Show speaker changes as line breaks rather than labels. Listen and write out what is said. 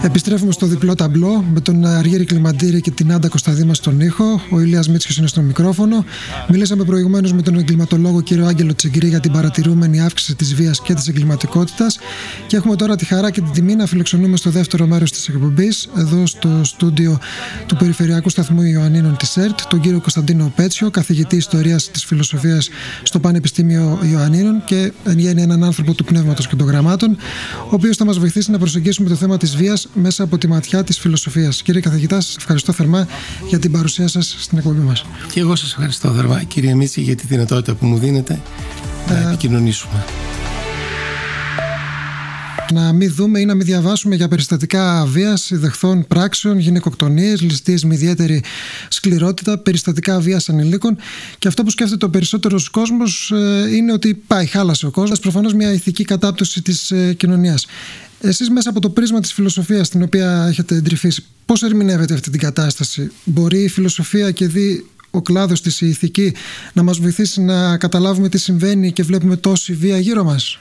Επιστρέφουμε στο διπλό ταμπλό με τον Αργύρη Κλιμαντήρη και την Άντα Κωνσταντίνα στον ήχο. Ο Ηλίας Μίτσιος είναι στο μικρόφωνο. Μιλήσαμε προηγουμένως με τον εγκληματολόγο κύριο Άγγελο Τσιγκρή για την παρατηρούμενη αύξηση της βίας και της εγκληματικότητας. Και έχουμε τώρα τη χαρά και την τιμή να φιλοξενούμε στο δεύτερο μέρος της εκπομπής, εδώ στο στούντιο του Περιφερειακού Σταθμού Ιωαννίνων της ΕΡΤ, τον κύριο Κωνσταντίνο Πέτσιο, καθηγητή Ιστορίας της Φιλοσοφίας στο Πανεπιστήμιο Ιωαννίνων και εν γέννη έναν άνθρωπο του πνεύματος και των γραμμάτων, ο οποίος θα μας βοηθήσει να προσεγγίσουμε το θέμα της βίας μέσα από τη ματιά της φιλοσοφίας. Κύριε καθηγητά, σας ευχαριστώ θερμά για την παρουσία σας στην εκπομπή μας.
Και εγώ σας ευχαριστώ θερμά, κύριε Μίτση, για τη δυνατότητα που μου δίνετε να επικοινωνήσουμε.
Να μην δούμε ή να μην διαβάσουμε για περιστατικά βίας, δεχθών πράξεων, γυναικοκτονίες, ληστείες με ιδιαίτερη σκληρότητα, περιστατικά βίας ανηλίκων. Και αυτό που σκέφτεται ο περισσότερος κόσμος είναι ότι χάλασε ο κόσμος. Προφανώς μια ηθική κατάπτωση της κοινωνίας. Εσείς μέσα από το πρίσμα της φιλοσοφίας την οποία έχετε εντρυφήσει, πώς ερμηνεύετε αυτή την κατάσταση? Μπορεί η φιλοσοφία και δει ο κλάδος της, η ηθική, να μας βοηθήσει να καταλάβουμε τι συμβαίνει και βλέπουμε τόση βία γύρω μας?